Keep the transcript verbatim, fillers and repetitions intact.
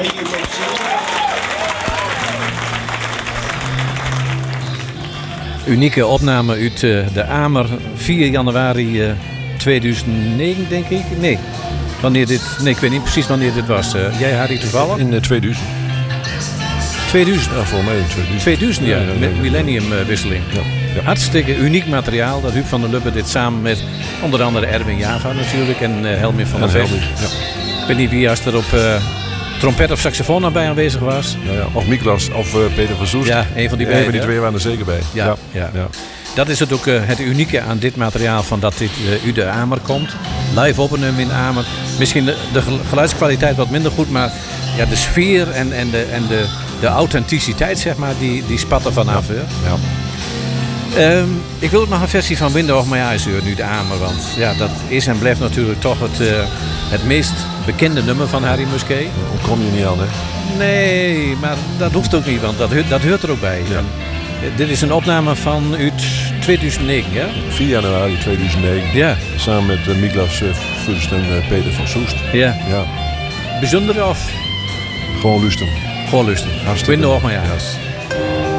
Unieke opname uit uh, de Amer, vier januari uh, tweeduizend negen, denk ik. Nee, wanneer dit, nee, ik weet niet precies wanneer dit was. Uh, jij, Harry, toevallig? In uh, tweeduizend. tweeduizend? Ja, voor mij in tweeduizend. tweeduizend, ja, ja, ja, ja, ja. Met millenniumwisseling. Ja, ja. Hartstikke uniek materiaal. Dat Huub van der Lubbe dit samen met onder andere Erwin Java natuurlijk en uh, Helmir van der Vest. Ja. Ik weet niet wie juist er op uh, trompet of saxofoon daarbij aanwezig was. Ja, ja. Of Miklas of uh, Peter van Soest. Ja, een van die, beiden, van die twee waren er zeker bij. Ja, ja. ja. ja. Dat is het ook uh, het unieke aan dit materiaal, van dat dit uh, uit de Amer komt. Live opgenomen in Amer. Misschien de, de geluidskwaliteit wat minder goed, maar ja, de sfeer en, en, de, en de, de authenticiteit, zeg maar, die, die spat er vanaf. Ja. Ja. Um, ik wil ook nog een versie van Window of My Eyes horen, nu de Amer. Want ja, dat is en blijft natuurlijk toch het, uh, het meest bekende nummer van Harry Musquet. Daar kom je niet aan, hè? Nee, maar dat hoeft ook niet, want dat, dat hoort er ook bij. Ja. En, uh, dit is een opname van uit tweeduizend negen, ja? vier januari tweeduizend negen. Ja. Samen met uh, Miklas uh, Vust en uh, Peter van Soest. Ja. Ja. Bijzonder of? Gewoon lusten. Gewoon lusten. Window of My Eyes. Ja.